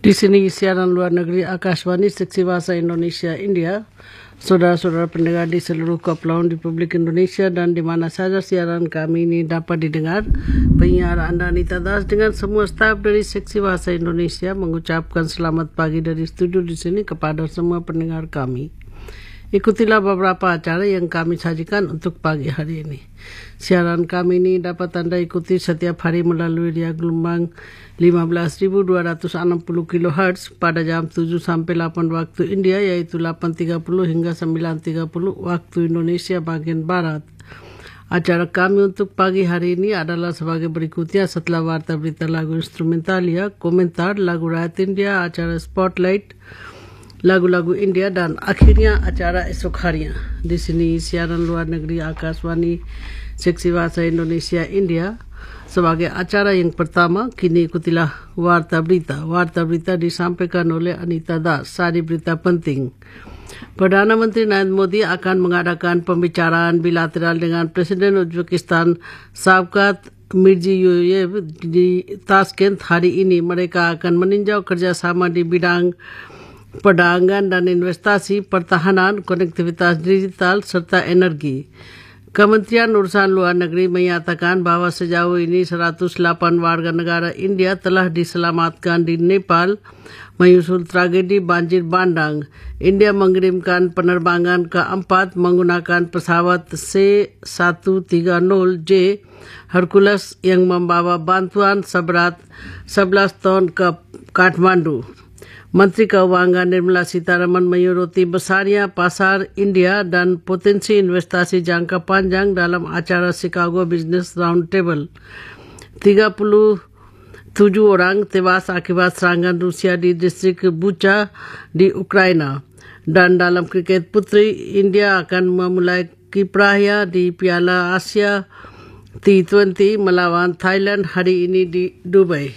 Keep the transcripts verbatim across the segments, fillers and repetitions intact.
Di sini siaran luar negeri Akashvani Seksi Bahasa Indonesia India. Saudara-saudara pendengar di seluruh Kepulauan Republik Indonesia dan di mana saja siaran kami ini dapat didengar. Penyiar anda Anita Das dengan semua staf dari Seksi Bahasa Indonesia mengucapkan selamat pagi dari studio di sini kepada semua pendengar kami. Ikutilah beberapa acara yang kami sajikan untuk pagi hari ini. Siaran kami ini dapat Anda ikuti setiap hari melalui dia gelombang lima belas ribu dua ratus enam puluh kilohertz pada jam tujuh sampai delapan waktu India, yaitu delapan tiga puluh hingga sembilan tiga puluh waktu Indonesia bagian Barat. Acara kami untuk pagi hari ini adalah sebagai berikutnya. Setelah warta berita lagu instrumentalia, komentar lagu rakyat India, acara Spotlight, lagu-lagu India, dan akhirnya acara esok harinya. Di sini siaran luar negeri Akashvani Seksi Bahasa Indonesia India. Sebagai acara yang pertama, kini ikutilah Warta Berita. Warta Berita disampaikan oleh Anita Das. Sari berita penting. Perdana Menteri Narendra Modi akan mengadakan pembicaraan bilateral dengan Presiden Uzbekistan Shavkat Mirziyoyev di Tashkent hari ini. Mereka akan meninjau kerjasama di bidang perdagangan dan investasi, pertahanan, konektivitas digital, serta energi. Kementerian Urusan Luar Negeri menyatakan bahawa sejauh ini seratus delapan warga negara India telah diselamatkan di Nepal menyusul tragedi banjir bandang. India mengirimkan penerbangan keempat menggunakan pesawat C seratus tiga puluh J Hercules yang membawa bantuan seberat sebelas ton ke Kathmandu. Menteri Keuangan Nirmala Sitharaman menyoroti besarnya pasar India dan potensi investasi jangka panjang dalam acara Chicago Business Roundtable. tiga puluh tujuh orang tewas akibat serangan Rusia di distrik Bucha di Ukraina. Dan dalam kriket putri, India akan memulai kiprahnya di Piala Asia T dua puluh melawan Thailand hari ini di Dubai.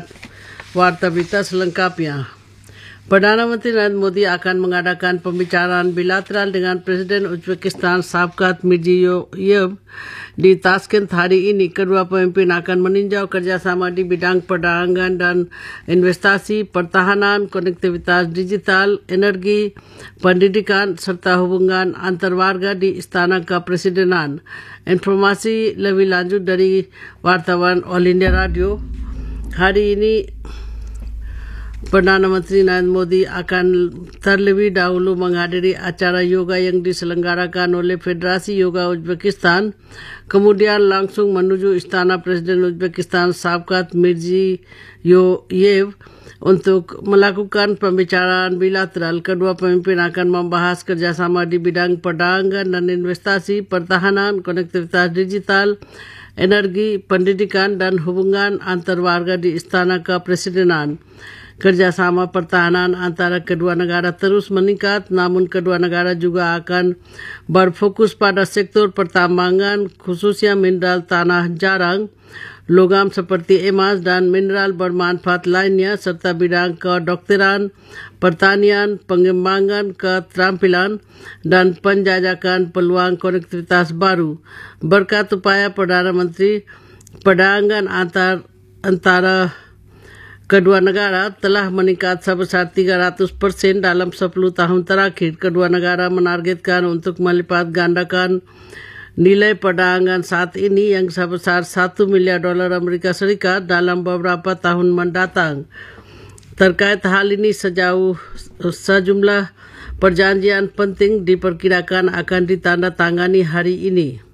Warta berita selengkapnya. Perdana Menteri Narendra Modi akan mengadakan pembicaraan bilateral dengan Presiden Uzbekistan Shavkat Mirziyoyev di Tashkent hari ini. Kedua pemimpin akan meninjau kerjasama di bidang perdagangan dan investasi, pertahanan, konektivitas digital, energi, pendidikan, serta hubungan antar warga di Istana Kepresidenan. Informasi lebih lanjut dari wartawan All India Radio. Hari ini Perdana Menteri Narendra Modi akan terlebih dahulu menghadiri acara yoga yang diselenggarakan oleh Federasi Yoga Uzbekistan, kemudian langsung menuju Istana Presiden Uzbekistan Shavkat Mirziyoyev untuk melakukan pembicaraan bilateral. Kedua pemimpin akan membahas kerjasama di bidang perdagangan dan investasi, pertahanan, konektivitas digital, energi, pendidikan, dan hubungan antar warga di Istana Kepresidenan. Kerjasama pertahanan antara kedua negara terus meningkat, namun kedua negara juga akan berfokus pada sektor pertambangan, khususnya mineral tanah jarang, logam seperti emas, dan mineral bermanfaat lainnya, serta bidang kedokteran, pertanian, pengembangan keterampilan, dan penjajakan peluang konektivitas baru. Berkat upaya Perdana Menteri, perdagangan antar antara kedua negara telah meningkat sebesar tiga ratus persen dalam sepuluh tahun terakhir. Kedua negara menargetkan untuk melipat gandakan nilai perdagangan saat ini yang sebesar satu miliar dolar Amerika Serikat dalam beberapa tahun mendatang. Terkait hal ini, sejauh sejumlah perjanjian penting diperkirakan akan ditandatangani hari ini.